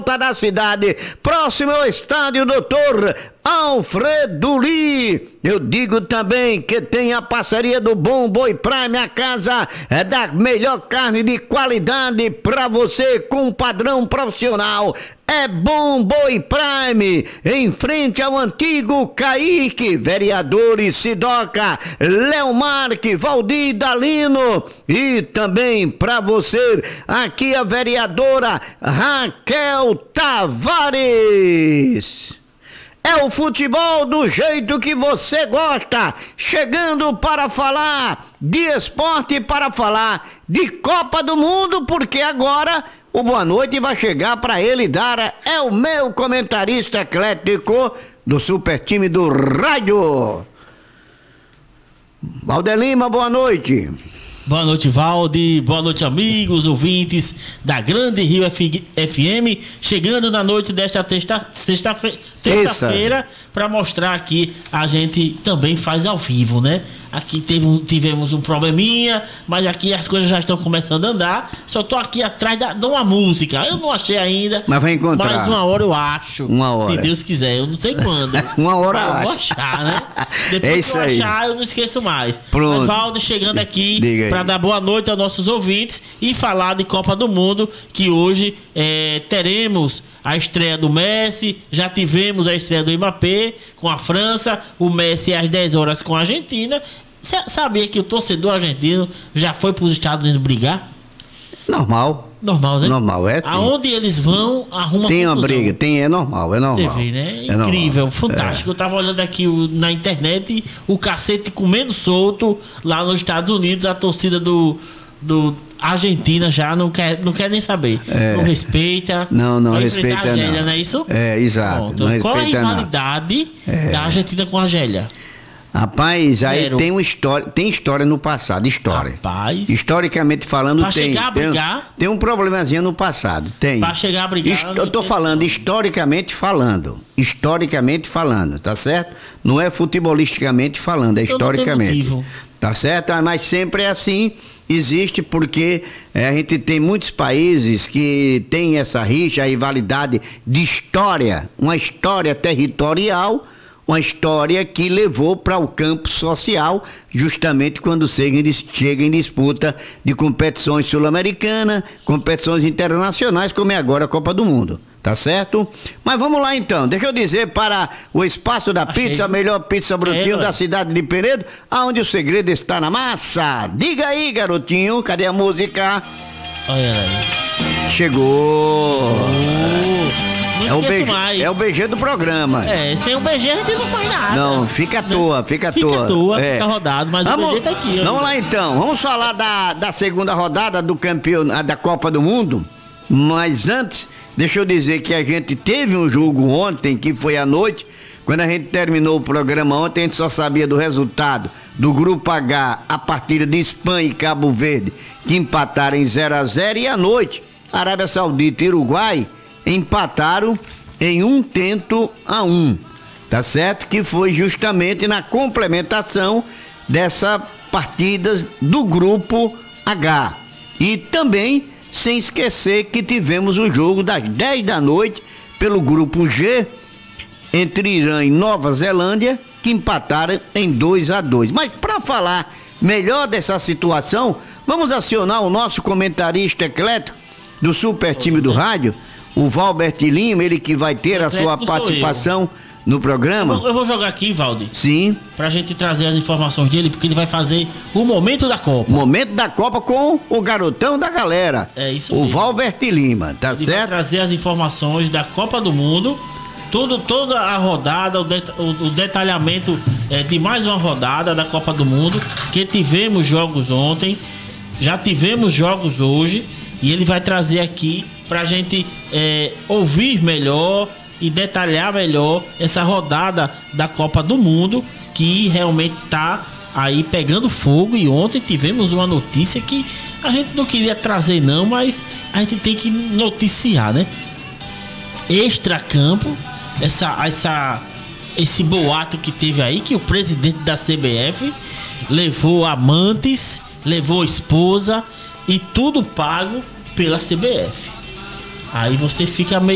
da cidade, próximo ao estádio Doutor Alfredo Lee. Eu digo também que tem a parceria do Bom Boi Prime, a casa é da melhor carne de qualidade para você com padrão profissional. É Bom Boi Prime, em frente ao antigo Caique, vereadores Sidoca, Léo Marque, Valdir Dalino, e também para você aqui a vereadora Raquel Tavares. É o futebol do jeito que você gosta, chegando para falar de esporte, para falar de Copa do Mundo, porque agora o boa noite vai chegar para ele dar, é o meu comentarista eclético do super time do rádio. Valdir Lima, boa noite. Boa noite, Valdir. Boa noite, amigos, ouvintes da Grande Rio FM. Chegando na noite desta terça-feira para mostrar que a gente também faz ao vivo, né? Aqui tivemos um probleminha, mas aqui as coisas já estão começando a andar. Só tô aqui atrás de uma música. Eu não achei ainda. Mas vai encontrar. Mais uma hora eu acho. Uma hora. Se Deus quiser. Eu não sei quando. Uma hora eu vou achar, né? Depois é isso que eu aí. achar, eu não esqueço mais. Pronto. Mas Valdir chegando aqui para dar boa noite aos nossos ouvintes e falar de Copa do Mundo, que hoje teremos a estreia do Messi, já tivemos a estreia do Mbappé com a França, o Messi às 10 horas com a Argentina. Você sabia que o torcedor argentino já foi para os Estados Unidos brigar? Normal, né? Normal, é assim. Aonde eles vão, arruma tem confusão. Uma briga, é normal. Você vê, né? Incrível, fantástico. Eu tava olhando aqui na internet o cacete comendo solto lá nos Estados Unidos, a torcida do Argentina já não quer nem saber. Não respeita. Não respeita a Argélia, não é isso? Exato. Não qual a rivalidade da Argentina com a Argélia? Rapaz, aí tem história no passado, Rapaz, historicamente falando, pra chegar a brigar, tem um problemazinho no passado, tem. Pra chegar a brigar, eu tô falando historicamente falando, tá certo? Não é futebolisticamente falando, é historicamente. Tá certo? Mas sempre é assim, existe porque a gente tem muitos países que tem essa rixa, a rivalidade de história, uma história territorial, uma história que levou para o campo social, justamente quando chega em disputa de competições sul-americanas, competições internacionais, como é agora a Copa do Mundo. Tá certo? Mas vamos lá então, deixa eu dizer para o Espaço da Pizza, a melhor pizza Brutinho da cidade de Penedo, aonde o segredo está na massa. Diga aí, garotinho, cadê a música? Olha aí. Chegou. É o BG do programa. Sem o BG a gente não faz nada. Não, fica à toa. Fica rodado, mas o BG tá aqui. Vamos lá então, vamos falar da segunda rodada do campeão da Copa do Mundo. Mas antes, deixa eu dizer que a gente teve um jogo ontem, que foi à noite. Quando a gente terminou o programa ontem, a gente só sabia do resultado do Grupo H, a partida de Espanha e Cabo Verde, que empataram em 0-0, e à noite, Arábia Saudita e Uruguai empataram em 1-1, tá certo? Que foi justamente na complementação dessa partida do Grupo H. E também, sem esquecer que tivemos o jogo das 10 da noite pelo Grupo G, entre Irã e Nova Zelândia, que empataram em 2-2. Mas para falar melhor dessa situação, vamos acionar o nosso comentarista eclético do super time do rádio, o Valbert Lima, ele que vai ter a sua participação no programa. Eu vou jogar aqui, Valdir. Sim. Pra gente trazer as informações dele, porque ele vai fazer o Momento da Copa. Momento da Copa com o garotão da galera. É isso mesmo. O mesmo. Valbert Lima, tá certo? Ele vai trazer as informações da Copa do Mundo, toda a rodada, o detalhamento de mais uma rodada da Copa do Mundo, que tivemos jogos ontem, já tivemos jogos hoje, e ele vai trazer aqui pra gente ouvir melhor e detalhar melhor essa rodada da Copa do Mundo, que realmente tá aí pegando fogo. E ontem tivemos uma notícia que a gente não queria trazer não, mas a gente tem que noticiar, né? Extracampo, esse boato que teve aí, que o presidente da CBF levou amantes, levou esposa e tudo pago pela CBF. Aí você fica meio